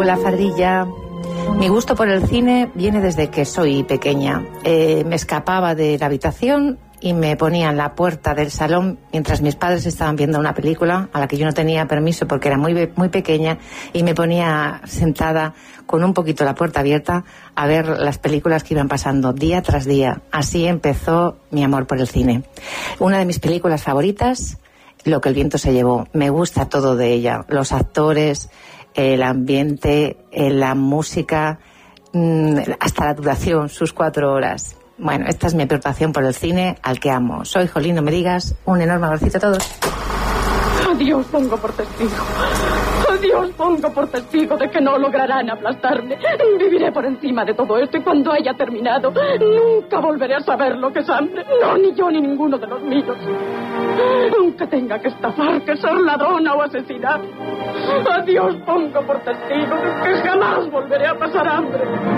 Hola, Fadrilla. Mi gusto por el cine viene desde que soy pequeña. Me escapaba de la habitación y me ponía en la puerta del salón mientras mis padres estaban viendo una película a la que yo no tenía permiso porque era muy pequeña, y me ponía sentada con un poquito la puerta abierta a ver las películas que iban pasando día tras día. Así empezó mi amor por el cine. Una de mis películas favoritas, Lo que el viento se llevó. Me gusta todo de ella, los actores, el ambiente, la música, hasta la duración, sus 4 horas. Bueno, esta es mi aportación por el cine, al que amo. Soy Jolín, no me digas. Un enorme abracito a todos. A Dios pongo por testigo. A Dios pongo por testigo de que no lograrán aplastarme. Viviré por encima de todo esto, y cuando haya terminado, nunca volveré a saber lo que es hambre. No, ni yo ni ninguno de los míos. Aunque tenga que estafar, que ser ladrona o asesinar. A Dios pongo por testigo de que jamás volveré a pasar hambre.